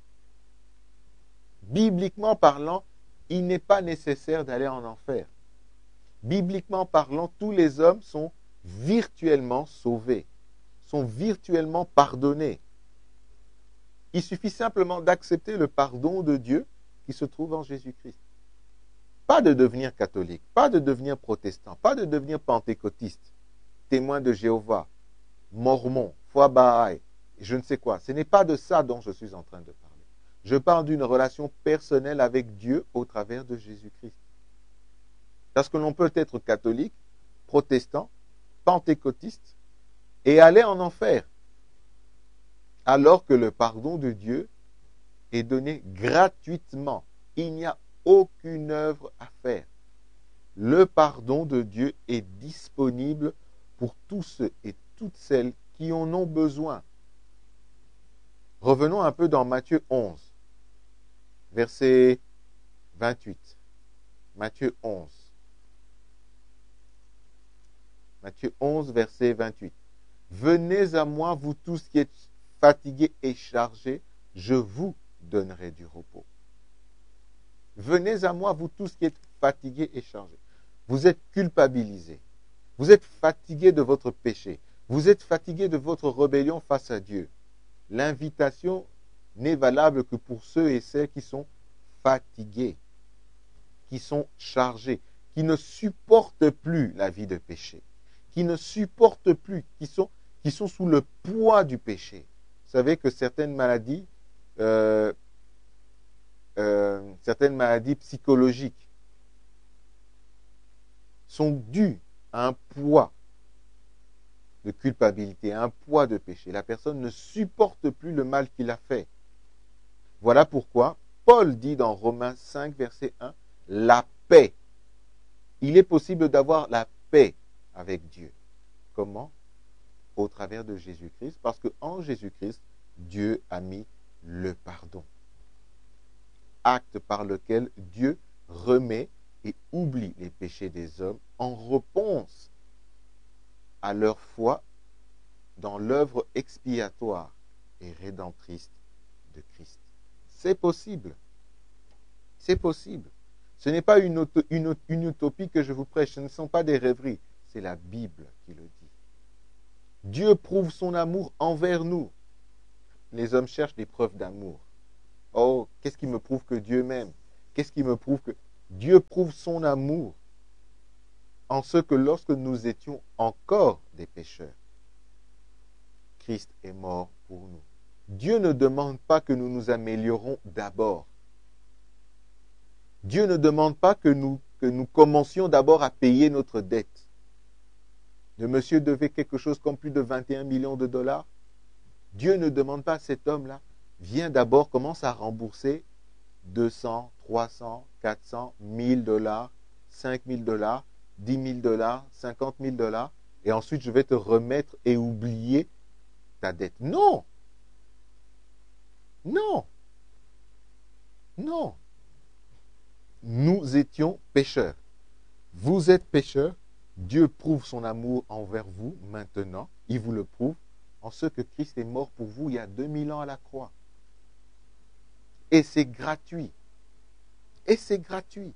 Bibliquement parlant, il n'est pas nécessaire d'aller en enfer. Bibliquement parlant, tous les hommes sont virtuellement sauvés, sont virtuellement pardonnés. Il suffit simplement d'accepter le pardon de Dieu qui se trouve en Jésus-Christ. Pas de devenir catholique, pas de devenir protestant, pas de devenir pentecôtiste, témoin de Jéhovah, mormon, foi Baha'i, je ne sais quoi. Ce n'est pas de ça dont je suis en train de parler. Je parle d'une relation personnelle avec Dieu au travers de Jésus-Christ. Parce que l'on peut être catholique, protestant, pentecôtiste et aller en enfer, alors que le pardon de Dieu est donné gratuitement. Il n'y a aucune œuvre à faire. Le pardon de Dieu est disponible pour tous ceux et toutes celles qui en ont besoin. Revenons un peu dans Matthieu 11, verset 28. Matthieu 11. Matthieu 11, verset 28. Venez à moi, vous tous qui êtes fatigués et chargés, je vous donnerai du repos. Venez à moi, vous tous qui êtes fatigués et chargés. Vous êtes culpabilisés. Vous êtes fatigués de votre péché. Vous êtes fatigués de votre rébellion face à Dieu. L'invitation n'est valable que pour ceux et celles qui sont fatigués, qui sont chargés, qui ne supportent plus la vie de péché, qui ne supportent plus, qui sont sous le poids du péché. Vous savez que certaines maladies psychologiques sont dues à un poids de culpabilité, à un poids de péché. La personne ne supporte plus le mal qu'il a fait. Voilà pourquoi Paul dit dans Romains 5, verset 1, la paix. Il est possible d'avoir la paix avec Dieu. Comment? Au travers de Jésus-Christ, parce qu'en Jésus-Christ, Dieu a mis le pardon. Acte par lequel Dieu remet et oublie les péchés des hommes en réponse à leur foi dans l'œuvre expiatoire et rédemptrice de Christ. C'est possible. C'est possible. Ce n'est pas une utopie que je vous prêche, ce ne sont pas des rêveries, c'est la Bible qui le dit. Dieu prouve son amour envers nous. Les hommes cherchent des preuves d'amour. Oh, qu'est-ce qui me prouve que Dieu m'aime? Qu'est-ce qui me prouve que Dieu prouve son amour en ce que lorsque nous étions encore des pécheurs, Christ est mort pour nous. Dieu ne demande pas que nous nous améliorons d'abord. Dieu ne demande pas que nous commencions d'abord à payer notre dette. Le monsieur devait quelque chose comme plus de 21 millions de dollars. Dieu ne demande pas à cet homme-là, viens d'abord, commence à rembourser 200, 300, 400, 1000 dollars, 5000 dollars, 10 000 dollars, 50 000 dollars, et ensuite je vais te remettre et oublier ta dette. Non! Non! Non! Nous étions pécheurs. Vous êtes pécheurs. Dieu prouve son amour envers vous maintenant. Il vous le prouve en ce que Christ est mort pour vous il y a 2000 ans à la croix. Et c'est gratuit. Et c'est gratuit.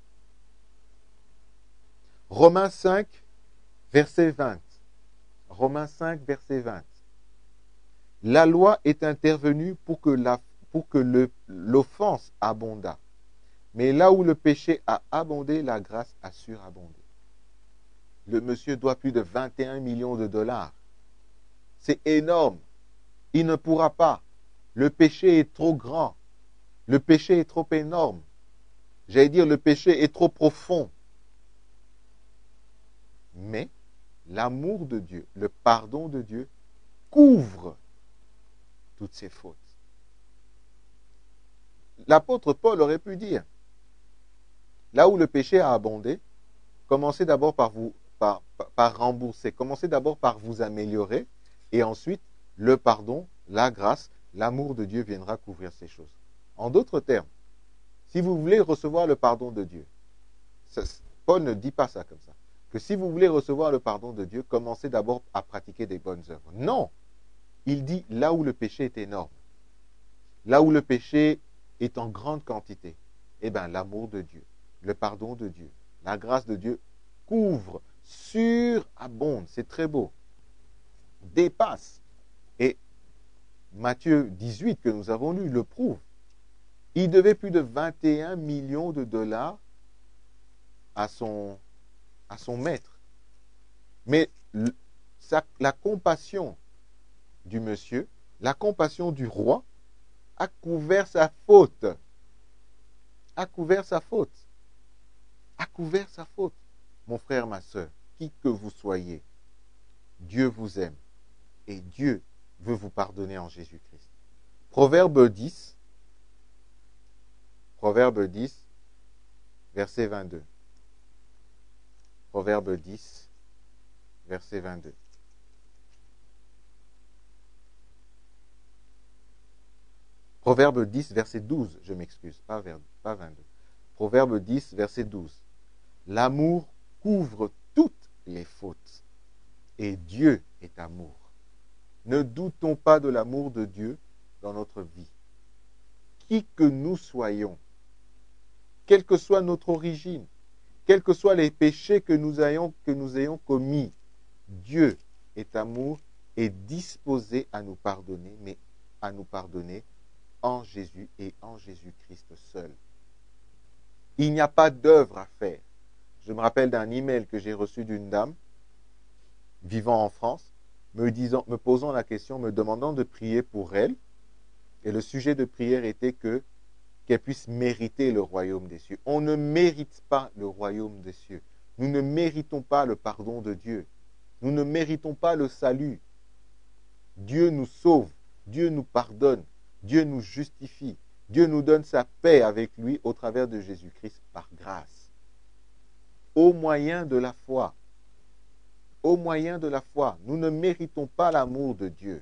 Romains 5, verset 20. Romains 5, verset 20. La loi est intervenue pour que l'offense abondât. Mais là où le péché a abondé, la grâce a surabondé. Le monsieur doit plus de 21 millions de dollars. C'est énorme. Il ne pourra pas. Le péché est trop grand. Le péché est trop énorme. J'allais dire, le péché est trop profond. Mais l'amour de Dieu, le pardon de Dieu, couvre toutes ces fautes. L'apôtre Paul aurait pu dire, là où le péché a abondé, commencez d'abord par rembourser, commencez d'abord par vous améliorer, et ensuite, le pardon, la grâce, l'amour de Dieu viendra couvrir ces choses. En d'autres termes, si vous voulez recevoir le pardon de Dieu, Paul ne dit pas ça comme ça, que si vous voulez recevoir le pardon de Dieu, commencez d'abord à pratiquer des bonnes œuvres. Non, il dit là où le péché est énorme, là où le péché est en grande quantité, eh bien l'amour de Dieu, le pardon de Dieu, la grâce de Dieu couvre, surabonde, c'est très beau, dépasse. Et Matthieu 18 que nous avons lu le prouve. Il devait plus de 21 millions de dollars à son maître. Mais la compassion du monsieur, la compassion du roi, a couvert sa faute. A couvert sa faute. A couvert sa faute. Mon frère, ma soeur, qui que vous soyez, Dieu vous aime. Et Dieu veut vous pardonner en Jésus-Christ. Proverbe 10, verset 22. Proverbe 10, verset 22. Proverbe 10, verset 12, je m'excuse, pas 22. Proverbe 10, verset 12. L'amour couvre toutes les fautes, et Dieu est amour. Ne doutons pas de l'amour de Dieu dans notre vie. Qui que nous soyons, quelle que soit notre origine, quels que soient les péchés que nous ayons commis, Dieu est amour et disposé à nous pardonner, mais à nous pardonner en Jésus et en Jésus-Christ seul. Il n'y a pas d'œuvre à faire. Je me rappelle d'un email que j'ai reçu d'une dame vivant en France, me posant la question, me demandant de prier pour elle. Et le sujet de prière était qu'elle puisse mériter le royaume des cieux. On ne mérite pas le royaume des cieux. Nous ne méritons pas le pardon de Dieu. Nous ne méritons pas le salut. Dieu nous sauve. Dieu nous pardonne. Dieu nous justifie. Dieu nous donne sa paix avec lui au travers de Jésus-Christ par grâce. Au moyen de la foi. Au moyen de la foi. Nous ne méritons pas l'amour de Dieu.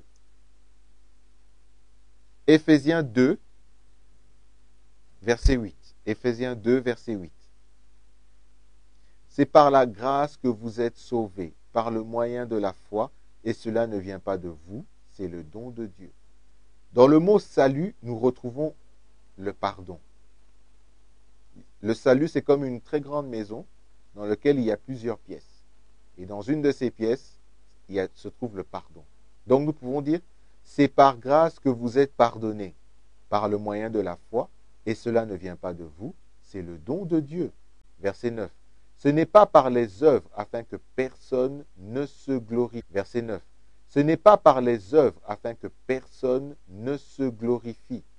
Éphésiens 2, verset 8. Éphésiens 2, verset 8. C'est par la grâce que vous êtes sauvés, par le moyen de la foi, et cela ne vient pas de vous, c'est le don de Dieu. Dans le mot salut, nous retrouvons le pardon. Le salut, c'est comme une très grande maison dans laquelle il y a plusieurs pièces. Et dans une de ces pièces, se trouve le pardon. Donc nous pouvons dire, c'est par grâce que vous êtes pardonnés, par le moyen de la foi, et cela ne vient pas de vous, c'est le don de Dieu. Verset 9. Ce n'est pas par les œuvres afin que personne ne se glorifie. Verset 9. Ce n'est pas par les œuvres afin que personne ne se glorifie.